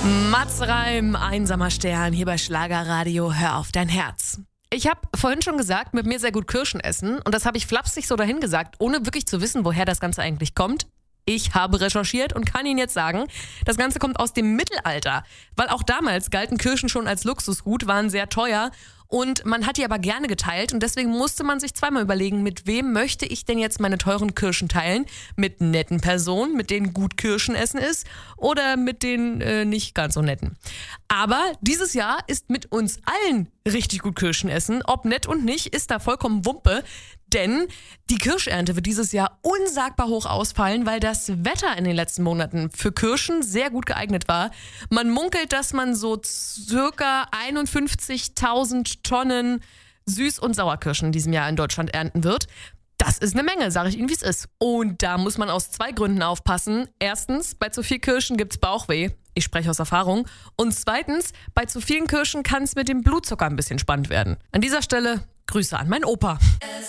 Mats Reim, einsamer Stern, hier bei Schlagerradio, hör auf dein Herz. Ich habe vorhin schon gesagt, mit mir sehr gut Kirschen essen und das habe ich flapsig so dahin gesagt, ohne wirklich zu wissen, woher das Ganze eigentlich kommt. Ich habe recherchiert und kann Ihnen jetzt sagen, das Ganze kommt aus dem Mittelalter, weil auch damals galten Kirschen schon als Luxusgut, waren sehr teuer und man hat die aber gerne geteilt und deswegen musste man sich zweimal überlegen, mit wem möchte ich denn jetzt meine teuren Kirschen teilen? Mit netten Personen, mit denen gut Kirschen essen ist oder mit den nicht ganz so netten. Aber dieses Jahr ist mit uns allen richtig gut Kirschen essen, ob nett und nicht, ist da vollkommen Wumpe. Denn die Kirschernte wird dieses Jahr unsagbar hoch ausfallen, weil das Wetter in den letzten Monaten für Kirschen sehr gut geeignet war. Man munkelt, dass man so circa 51.000 Tonnen Süß- und Sauerkirschen in diesem Jahr in Deutschland ernten wird. Das ist eine Menge, sage ich Ihnen, wie es ist. Und da muss man aus 2 Gründen aufpassen. Erstens, bei zu viel Kirschen gibt's Bauchweh. Ich spreche aus Erfahrung. Und zweitens, bei zu vielen Kirschen kann es mit dem Blutzucker ein bisschen spannend werden. An dieser Stelle Grüße an meinen Opa.